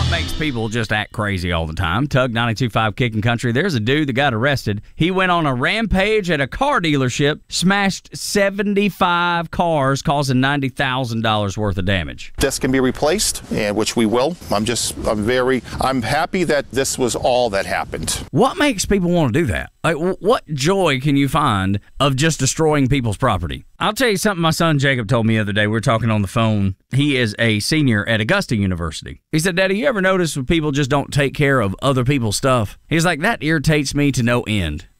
What makes people just act crazy all the time? Tug 92.5 Kicking Country. There's a dude that got arrested. He went on a rampage at a car dealership, smashed 75 cars, causing $90,000 worth of damage. This can be replaced, and which we will. I'm happy that this was all that happened. What makes people want to do that? Like, what joy can you find of just destroying people's property? I'll tell you something my son Jacob told me the other day. We were talking on the phone. He is a senior at Augusta University. He said, Daddy, you ever notice when people just don't take care of other people's stuff? He's like, that irritates me to no end.